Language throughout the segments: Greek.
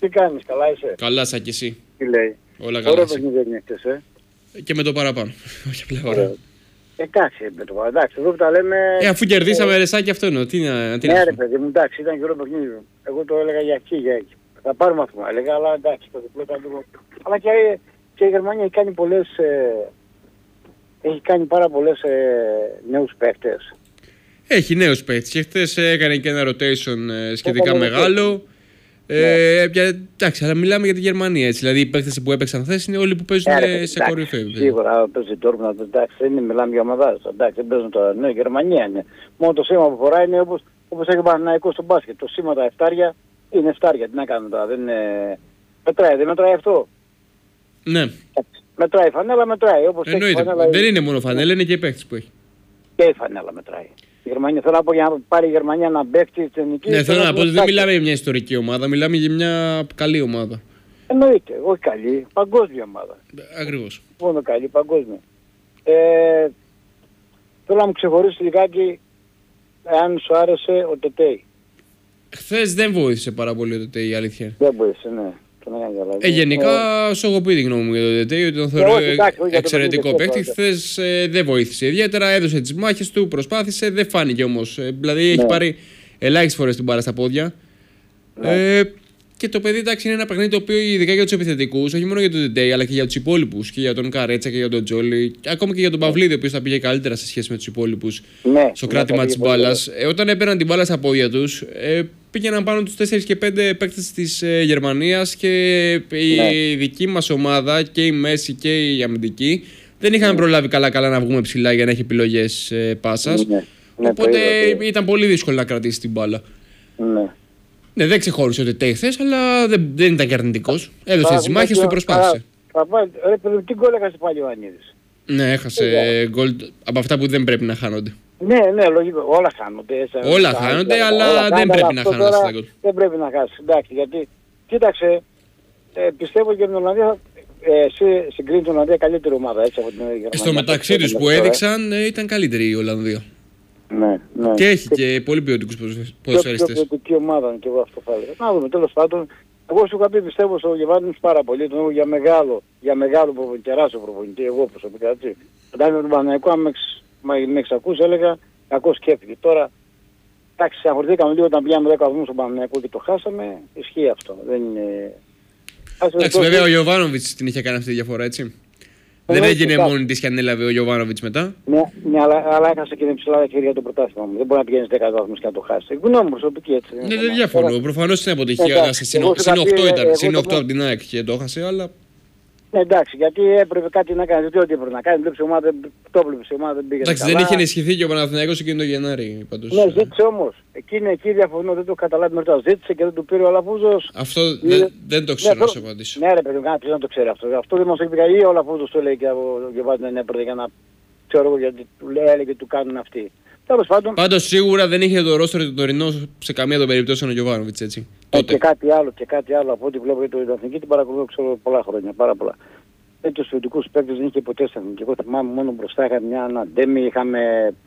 τι κάνεις, καλά είσαι? Καλά, σαν και εσύ. Τι λέει? Όλα καλά. Ωραίο παιχνίδι είναι χτες, Και με το παραπάνω. Όχι απλά ωραία. Εντάξει, με το παραπάνω. Εντάξει, εδώ που τα λέμε... Αφού κερδίσαμε ρεσάκι αυτό εννοώ. Τι να... Ναι ρε παιδί μου, εντάξει, ήταν και ωραίο παιχνίδι. Εγώ το έλεγα για εκεί, για εκεί. Θα πάρουμε αυτό, έλεγα, αλλά εντάξει, το διπλό ήταν λίγο... Αλλά και η Γερμανία έχει κάνει πολλές... Έχει κάνει πάρα πολλές νέους παίκτες. Έχει νέους παίκτες και χθες έκανε και ένα rotation σχετικά μεγάλο. Εντάξει, αλλά μιλάμε για τη Γερμανία έτσι. Δηλαδή οι παίκτες που έπαιξαν χθες είναι όλοι που παίζουν σε κορυφή. Σίγουρα παίζει Dortmund, εντάξει, δεν μιλάμε για ομαδάδες. Εντάξει, δεν παίζουν τώρα. Ναι, η Γερμανία είναι. Μόνο το σήμα που φοράει είναι όπως έχει ο Παναθηναϊκός στο μπάσκετ. Το σήμα τα εφτάρια είναι εφτάρια. Τι να κάνουμε τώρα, δεν είναι... Μετράει, δεν μετράει αυτό. Ναι. Μετράει η φανέλα, μετράει. Εννοείται. Δεν είναι μόνο φανέλα, είναι και οι παίκτες που έχει. Και η φανέλα μετράει. Η Γερμανία, θέλω να πω, για να πάρει η Γερμανία να παίξει στην εθνική. Ναι, θέλω να πω ότι δεν μιλάμε για μια ιστορική ομάδα, μιλάμε για μια καλή ομάδα. Εννοείται, όχι καλή, παγκόσμια ομάδα. Ακριβώς. Μόνο καλή, παγκόσμια. Θέλω να μου ξεχωρίσει λιγάκι αν σου άρεσε ο Τετέι. Χθες δεν βοήθησε πάρα πολύ ο Τετέι, η αλήθεια. Δεν βοήθησε, ναι. Γενικά, σου έχω πει τη γνώμη μου για τον Τετέι, ότι τον θεωρώ εξαιρετικό παίκτη. Χθες δεν βοήθησε ιδιαίτερα, έδωσε τις μάχες του, προσπάθησε, δεν φάνηκε όμως. Δηλαδή έχει πάρει ελάχιστες φορές την μπάλα στα πόδια. Και το παιδί εντάξει είναι ένα παιχνίδι το οποίο ειδικά για τους επιθετικούς, όχι μόνο για τον Τετέι, αλλά και για τους υπόλοιπους, και για τον Καρέτσα και για τον Τζόλι, ακόμα και για τον Παυλίδη, ο οποίος θα πήγε καλύτερα σε σχέση με τους υπόλοιπους στο κράτημα της μπάλας. Όταν έπαιρναν την μπάλα στα πόδια τους, πήγαιναν πάνω τους 4 και 5 παίκτες της Γερμανίας και η δική μας ομάδα, και η μέση και η αμυντική, δεν είχαν προλάβει καλά να βγούμε ψηλά για να έχει επιλογές πάσας. Οπότε ήταν πολύ δύσκολο να κρατήσει την μπάλα. Ναι, δεν ξεχώρισε ο Τετέι χθες, αλλά δεν ήταν και αρνητικός. Έδωσε τις μάχες του, προσπάθησε. Ρε παιδί, τι γκολ έχασε πάλι ο Ανίδης? Ναι, έχασε γκολ από αυτά που δεν πρέπει να χάνονται. Ναι, λογικό. Όλα χάνονται. Όλα χάνονται, αλλά δεν πρέπει να χάνονται αυτά τα γκολ. Δεν πρέπει να χάσει. Εντάξει, γιατί κοίταξε, πιστεύω και την Ολλανδία, συγκρίνει την Ολλανδία καλύτερη ομάδα έτσι από την Γερμανία. Στο μεταξύ τους που έδειξαν ήταν καλύτερη η Ολλανδία. Ναι. Και έχει και πολύ ποιοτικούς ποδοσφαιριστές. Πιο ποιοτική ομάδα είναι και εγώ αυτό θα έλεγα. Να δούμε, τέλος πάντων. Εγώ σου είχα πει, πιστεύω στο Γεβάνης πάρα πολύ, τον έχω για μεγάλο προπονητή, τεράστιο προπονητή, εγώ προσωπικά έτσι. Όταν με τον Παναθηναϊκό, αν με εξακούς, έλεγα κακό σκέφτηκε. Τώρα, εντάξει, συγχωρηθήκαμε λίγο όταν πιάμε 10 βαθμούς στον Παναθηναϊκό και το χάσαμε, ισχύει αυτό. Δεν είναι... Εντάξει, βέβαια ο Γιοβάνοβιτς την είχε κάνει αυτή τη διαφορά, έτσι. Δεν έγινε μόνη της και ανέλαβε ο Γιοβάνοβιτς μετά. Ναι, αλλά έχασε και την ψηλά χέρια το πρωτάθλημα μου. Δεν μπορεί να πηγαίνεις 10 βαθμούς και να το χάσει. Γνώμη προσωπική έτσι. Ναι, δεν διαφωνώ. Προφανώς είναι αποτυχία. Συν 8 ήταν. Συν 8 από την ΑΕΚ και το έχασε, αλλά... Ναι, εντάξει, γιατί έπρεπε κάτι να κάνει. Δεν ό,τι έπρεπε να κάνει. Βλέπει ομάδα, το βλέπει η ομάδα δεν πήγε. Εντάξει, δεν είχε ενισχυθεί και ο Παναθηναϊκός εκείνο το Γενάρη. Πάντως. Ναι, ζήτησε όμως. Εκεί διαφωνώ, δεν το καταλάβει μέχρι τώρα. Ζήτησε και δεν του πήρε ο Αλαφούζος. Αυτό δεν το ξέρω να σου απαντήσω. Ναι, ρε παιδί, κάποιος δεν το ξέρει αυτό. Αυτό δεν μας έχει πει. Ή ο Αλαφούζος το λέει και ο Γεβάνης δεν έπρεπε για να ξέρω εγώ γιατί του λέει και του κάνουν αυτοί. Πάντως σίγουρα δεν είχε το ρόστερ του τωρινό σε καμία των περιπτώσεων ο Γιοβάνοβιτς, έτσι. Και κάτι άλλο από ό,τι βλέπω για την εθνική την παρακολουθώ ξέρω πολλά χρόνια, πάρα πολλά. Τέτοιους ποιοτικούς παίκτες δεν είχε ποτέ στην εθνική. Εγώ θυμάμαι μόνο μπροστά είχαμε μια Ντέμι, είχαμε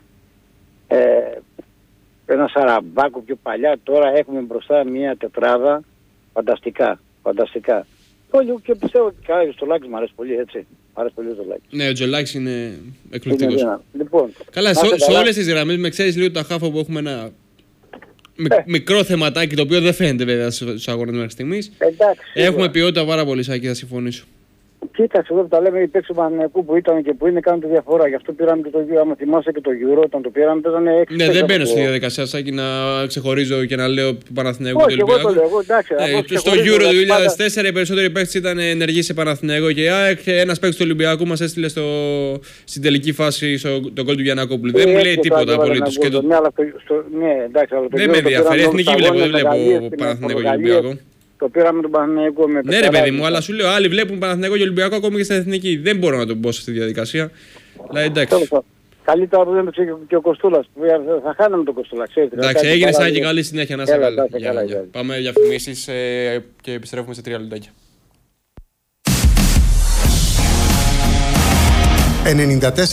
ένα Σαραμπάκο πιο παλιά. Τώρα έχουμε μπροστά μια τετράδα φανταστικά. Και πιστεύω και στο Λάκης μου αρέσει πολύ έτσι. Ναι, ο Τζολάκης είναι εκπληκτικός. Λοιπόν, καλά, σε όλες τις γραμμές, με ξέρεις λίγο τα χάφα που έχουμε ένα μικρό θεματάκι το οποίο δεν φαίνεται βέβαια στους αγώνες μέχρι στιγμής. Έχουμε ποιότητα πάρα πολύ, Σάκη, θα συμφωνήσω. Κοίταξε, εδώ που τα λέμε οι παίκτες του Παναθηναϊκού που ήταν και που είναι κάνουν τη διαφορά. Γι' αυτό πήραμε και το Euro. Άμα θυμάσαι και το Euro, όταν το πήραμε, παίζανε 6. Ναι, δεν μπαίνω στη διαδικασία, Σάκη, να ξεχωρίζω και να λέω του Παναθηναϊκού και Ολυμπιακού. Στο Euro του 2004 οι περισσότεροι παίκτες ήταν ενεργοί σε Παναθηναϊκό και ΑΕΚ. Ένας παίκτης του Ολυμπιακού μας έστειλε στην τελική φάση τον γκολ του Γιαννακόπουλου. Δεν μου λέει τίποτα απολύτως. Δεν με ενδιαφέρει. Εθνική βλέπω, δεν βλέπω Παναθηναϊκό και Ολυμπιακό. Το πήραμε τον Παναθηναϊκό με ναι, ρε παιδί μου, αλλά σου λέω άλλοι βλέπουν Παναθηναϊκό και Ολυμπιακό ακόμη και στην εθνική. Δεν μπορώ να τον πω σε αυτή τη διαδικασία. Αλλά εντάξει. Καλύτερα που δεν το ξέρει και ο Κοστούλας. Θα χάναμε τον Κοστούλα, ξέρετε. Εντάξει, έγινε σαν και καλή συνέχεια να σε καλά. Πάμε διαφημίσεις και επιστρέφουμε σε 3 λεπτάκια.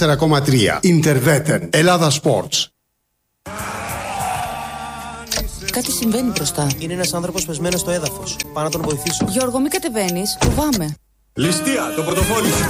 94,3 Interveten Ελλάδα Sports. Κάτι συμβαίνει μπροστά. Είναι ένας άνθρωπος πεσμένος στο έδαφος. Πάω να τον βοηθήσω. Γιώργο, μην κατεβαίνεις. Φοβάμαι. Ληστεία, το πορτοφόλι σου.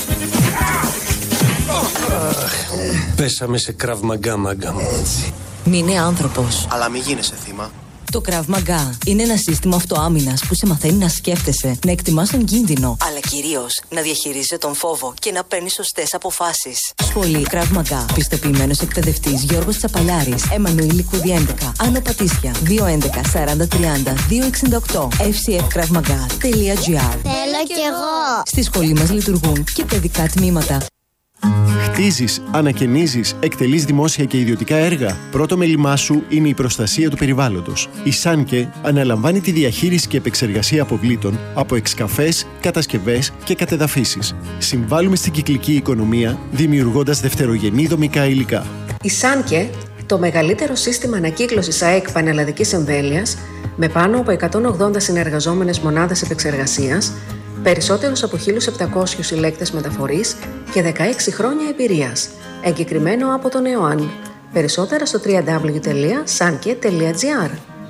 Πέσαμε σε Krav Maga, μάγκα μου. Μην είναι άνθρωπος. Αλλά μην γίνεσαι θύμα. Το Krav Maga είναι ένα σύστημα αυτοάμυνας που σε μαθαίνει να σκέφτεσαι, να εκτιμάς τον κίνδυνο, αλλά κυρίως να διαχειρίζεσαι τον φόβο και να παίρνεις σωστές αποφάσεις. Σχολή Krav Maga. Πιστοποιημένος εκπαιδευτής Γιώργος Τσαπαλιάρης. Εμμανουήλ Λικούδη 11. Άνω Πατήσια. 211 40 30 268. fcfkravmaga.gr. Θέλω κι εγώ. Στη σχολή μας λειτουργούν και παιδικά τμήματα. Χτίζεις, ανακαινίζεις, εκτελείς δημόσια και ιδιωτικά έργα. Πρώτο μέλημά σου είναι η προστασία του περιβάλλοντος. Η Σάνκε αναλαμβάνει τη διαχείριση και επεξεργασία αποβλήτων από εξκαφές, κατασκευές και κατεδαφίσεις. Συμβάλλουμε στην κυκλική οικονομία, δημιουργώντας δευτερογενή δομικά υλικά. Η Σάνκε, το μεγαλύτερο σύστημα ανακύκλωσης ΑΕΚ πανελλαδικής εμβέλειας, με πάνω από 180 συνεργαζόμενες μονάδες επεξεργασίας, περισσότερους από 1.700 συλλέκτες μεταφορής και 16 χρόνια εμπειρίας. Εγκεκριμένο από τον ΕΟΑΝ. Περισσότερα στο www.sanke.gr.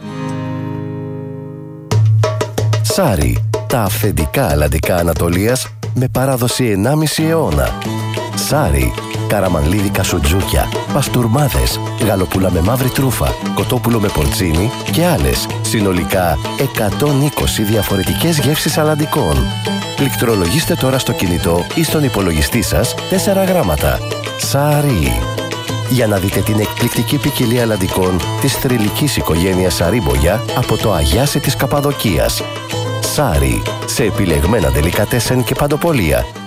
Σάρι, τα αυθεντικά αλλαντικά Ανατολίας με παράδοση 1,5 αιώνα. Σάρι, καραμανλίδικα σουτζούκια, παστούρμάδες, γαλοπούλα με μαύρη τρούφα, κοτόπουλο με πορτσίνι και άλλες. Συνολικά 120 διαφορετικές γεύσεις αλλαντικών. Πληκτρολογήστε τώρα στο κινητό ή στον υπολογιστή σας 4 γράμματα. Σάρι. Για να δείτε την εκπληκτική ποικιλία αλλαντικών της θρυλικής οικογένειας Σαρίμπογια από το Αγιάσι της Καπαδοκίας. Σάρι, σε επιλεγμένα ντελικατέσεν και παντοπολία.